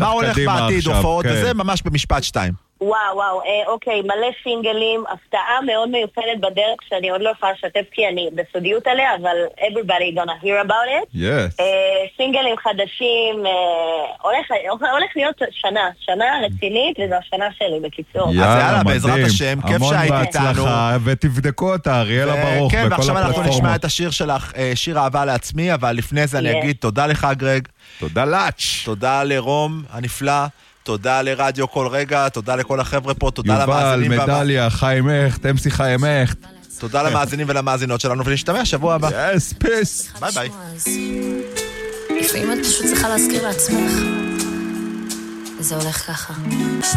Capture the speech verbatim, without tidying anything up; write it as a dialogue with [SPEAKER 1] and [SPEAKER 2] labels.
[SPEAKER 1] הולך בעתיד, הופעות וזה, ממש במשפט שתיים.
[SPEAKER 2] וואו, וואו, אה, אוקיי, מלא סינגלים, הפתעה מאוד מיוחדת בדרך שאני עוד לא יכולה לשתף כי אני בסודיות עליה, אבל everybody gonna hear about it.
[SPEAKER 1] Yes.
[SPEAKER 2] אה, סינגלים חדשים, אה, הולך, הולך להיות שנה, שנה רצינית, וזו השנה שלי בקיצור.
[SPEAKER 1] יאללה, אז יאללה, בעזרת השם, כיף שהיית איתנו.
[SPEAKER 3] המון בהצלחה, ותבדקו אותה, אריאלה ברוך,
[SPEAKER 1] כן,
[SPEAKER 3] בכל
[SPEAKER 1] ועכשיו אנחנו
[SPEAKER 3] הפלטפורמות.
[SPEAKER 1] נשמע את השיר שלך, שיר אהבה לעצמי, אבל לפני זה אני אגיד תודה לך גרג.
[SPEAKER 3] תודה לאץ'.
[SPEAKER 1] תודה לרום הנפלא. תודה לרדיו כל רגע, תודה לכל החבר'ה פה, תודה למאזינים.
[SPEAKER 3] יובל, מדליה, חיים הכט, אמסי חיים הכט.
[SPEAKER 1] תודה למאזינים ולמאזינות שלנו, ונשתמע שבוע הבא.
[SPEAKER 3] יס, פיס.
[SPEAKER 1] ביי ביי.
[SPEAKER 4] לפעמים את פשוט צריכה להזכיר לעצמך. זה הולך ככה.